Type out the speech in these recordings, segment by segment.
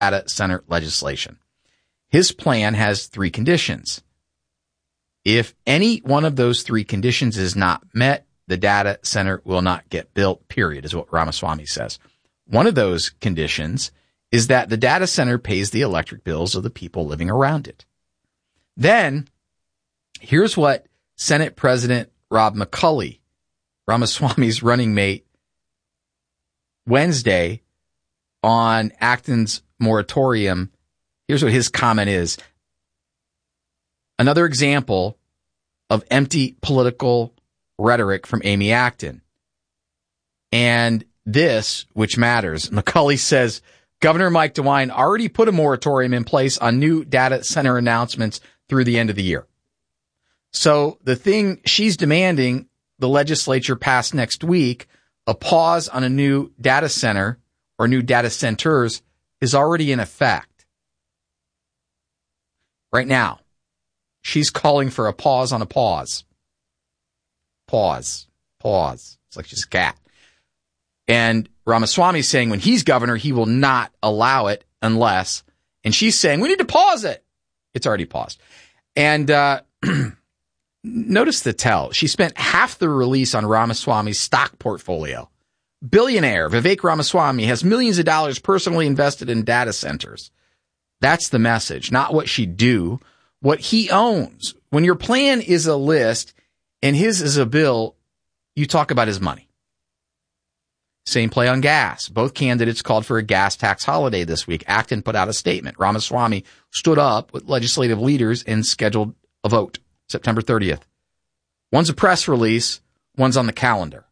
data center legislation. His plan has 3 conditions. If any one of those 3 conditions is not met, the data center will not get built, period, is what Ramaswamy says. One of those conditions is that the data center pays the electric bills of the people living around it. Then, here's what Senate President Rob McCulley, Ramaswamy's running mate, Wednesday on Acton's moratorium, here's what his comment is. Another example of empty political rhetoric from Amy Acton. And this, which matters, McCulley says, Governor Mike DeWine already put a moratorium in place on new data center announcements through the end of the year. So the thing she's demanding the legislature pass next week, a pause on a new data center or new data centers, is already in effect. Right now, she's calling for a pause on a pause. Pause. It's like she's a cat. And Ramaswamy's saying when he's governor, he will not allow it unless, and she's saying we need to pause it. It's already paused. And notice the tell. She spent half the release on Ramaswamy's stock portfolio. Billionaire Vivek Ramaswamy has millions of dollars personally invested in data centers. That's the message, not what she'd do, what he owns. When your plan is a list and his is a bill, you talk about his money. Same play on gas. Both candidates called for a gas tax holiday this week. Acton put out a statement. Ramaswamy stood up with legislative leaders and scheduled a vote September 30th. One's a press release, one's on the calendar.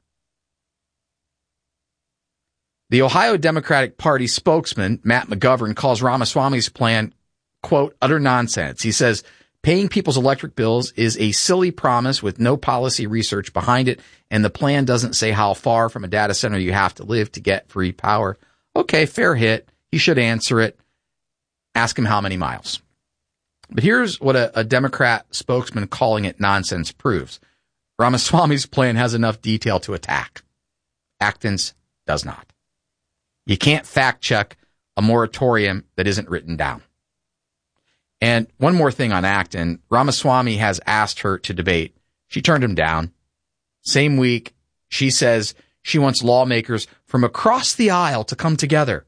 The Ohio Democratic Party spokesman, Matt McGovern, calls Ramaswamy's plan, quote, utter nonsense. He says, paying people's electric bills is a silly promise with no policy research behind it, and the plan doesn't say how far from a data center you have to live to get free power. Okay, fair hit. He should answer it. Ask him how many miles. But here's what a Democrat spokesman calling it nonsense proves. Ramaswamy's plan has enough detail to attack. Acton's does not. You can't fact check a moratorium that isn't written down. And one more thing on Acton. Ramaswamy has asked her to debate. She turned him down. Same week, she says she wants lawmakers from across the aisle to come together.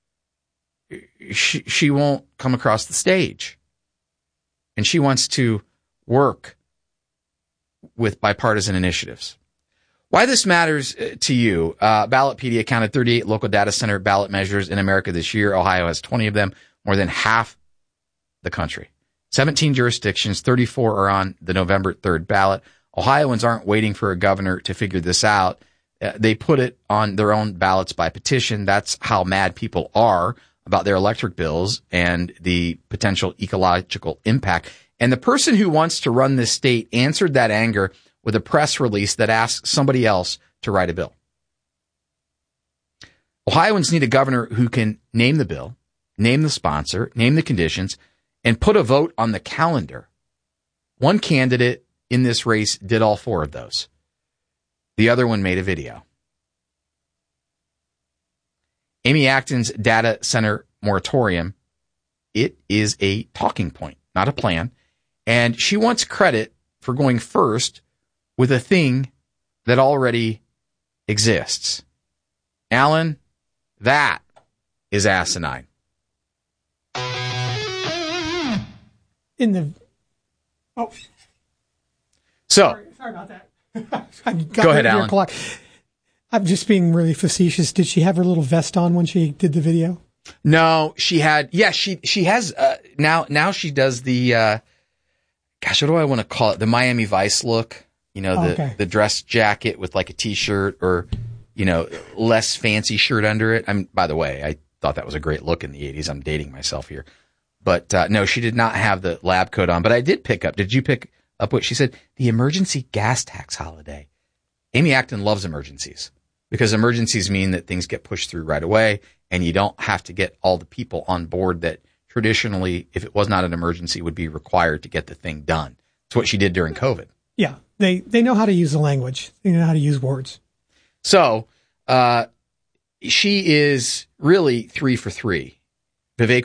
She won't come across the stage. And she wants to work with bipartisan initiatives. Why this matters to you, Ballotpedia counted 38 local data center ballot measures in America this year. Ohio has 20 of them, more than half the country. 17 jurisdictions, 34 are on the November 3rd ballot. Ohioans aren't waiting for a governor to figure this out. They put it on their own ballots by petition. That's how mad people are about their electric bills and the potential ecological impact. And the person who wants to run this state answered that anger with a press release that asks somebody else to write a bill. Ohioans need a governor who can name the bill, name the sponsor, name the conditions, and put a vote on the calendar. One candidate in this race did all 4 of those. The other one made a video. Amy Acton's data center moratorium, it is a talking point, not a plan. And she wants credit for going first with a thing that already exists. Alan, that is asinine. Sorry about that. Go ahead, Alan. Clock. I'm just being really facetious. Did she have her little vest on when she did the video? No, she had. Yeah, she has. Now she does the. Gosh, what do I want to call it? The Miami Vice look. You know, the dress jacket with like a t-shirt or, you know, less fancy shirt under it. By the way, I thought that was a great look in the 80s. I'm dating myself here. But no, she did not have the lab coat on. But I did pick up. Did you pick up what she said? The emergency gas tax holiday. Amy Acton loves emergencies because emergencies mean that things get pushed through right away and you don't have to get all the people on board that traditionally, if it was not an emergency, would be required to get the thing done. It's what she did during COVID. Yeah, they know how to use the language. They know how to use words. So she is really 3 for 3. Vivek